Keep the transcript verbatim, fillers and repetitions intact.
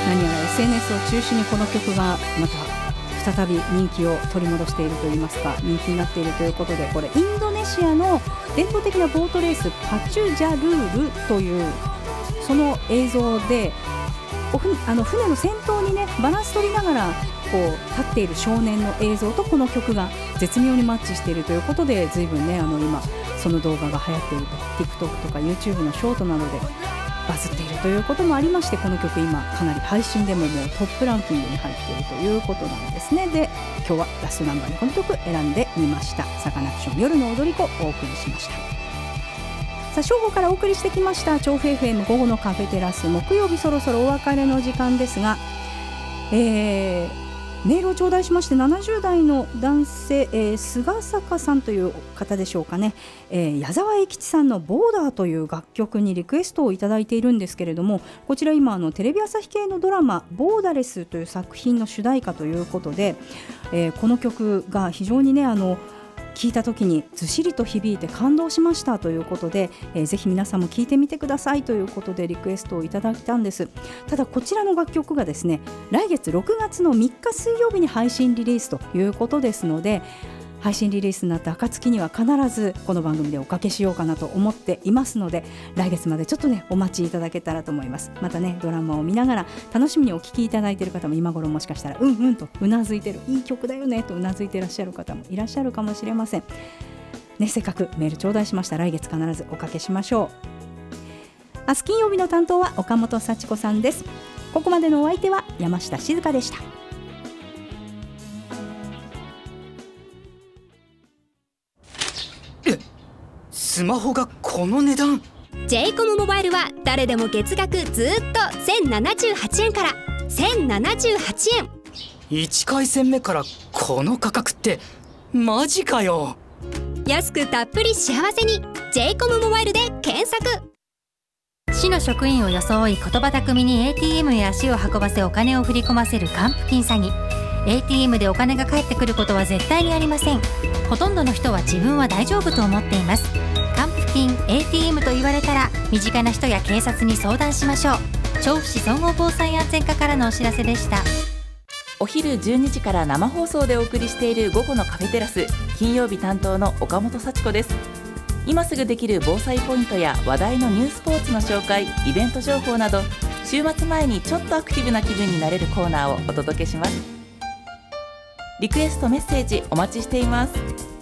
何やら エスエヌエス を中心にこの曲がまた再び人気を取り戻しているといいますか、人気になっているということで、これインドネシアの伝統的なボートレースパチュジャルールというその映像で、おふあの船の先頭にねバランス取りながらこう立っている少年の映像とこの曲が絶妙にマッチしているということで、随分ねあの今その動画が流行っていると TikTok とか YouTube のショートなどでバズっているということもありまして、この曲今かなり配信でももうトップランキングに入っているということなんですね。で、今日はラストナンバーにこの曲選んでみました。サカナクション夜の踊り子をお送りしました。さあ正午からお送りしてきました調布 エフエム 午後のカフェテラス、木曜日そろそろお別れの時間ですが、えーメールを頂戴しまして、ななじゅう代の男性、えー、菅坂さんという方でしょうかね、えー、矢沢永吉さんのボーダーという楽曲にリクエストをいただいているんですけれども、こちら今あのテレビ朝日系のドラマボーダレスという作品の主題歌ということで、えー、この曲が非常にねあの聞いた時にずしりと響いて感動しましたということで、えー、ぜひ皆さんも聞いてみてくださいということでリクエストをいただいたんです。ただこちらの楽曲がですね、来月ろくがつのみっか水曜日に配信リリースということですので、配信リリースになった暁には必ずこの番組でおかけしようかなと思っていますので、来月までちょっとねお待ちいただけたらと思います。またねドラマを見ながら楽しみにお聞きいただいている方も今頃もしかしたらうんうんとうなずいてる、いい曲だよねとうなずいていらっしゃる方もいらっしゃるかもしれませんね。せっかくメール頂戴しました。来月必ずおかけしましょう。明日金曜日の担当は岡本幸子さんです。ここまでのお相手は山下静香でした。 スマホがこの値段。 ジェイコム モバイルは誰でも月額ずっとせんななじゅうはちえんからせんななじゅうはちえん。 いち回線目からこの価格ってマジかよ。 安くたっぷり幸せに ジェイコム モバイルで検索。 市の職員を装い言葉巧みに エーティーエム へ足を運ばせお金を振り込ませる還付金詐欺。 エーティーエム でお金が返ってくることは絶対にありません。ほとんどの人は自分は大丈夫と思っています。還付金 エーティーエム と言われたら身近な人や警察に相談しましょう。調布市総合防災安全課からのお知らせでした。 お昼じゅうにじから生放送でお送りしている午後のカフェテラス、金曜日担当の岡本幸子です。今すぐできる防災ポイントや話題のニュースポーツの紹介、イベント情報など、週末前にちょっとアクティブな気分になれるコーナーをお届けします。リクエストメッセージお待ちしています。